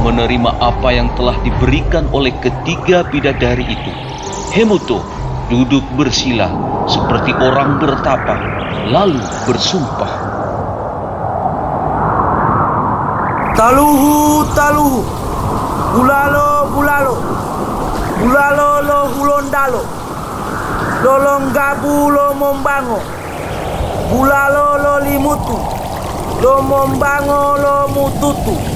menerima apa yang telah diberikan oleh ketiga bidadari itu, Hemoto duduk bersila seperti orang bertapa, lalu bersumpah. Taluhu, taluhu, bulalo, bulalo, bulalo lo hulondalo, lolonggabu lo mombango, bulalo lo limutu, lo mombango lo mututu.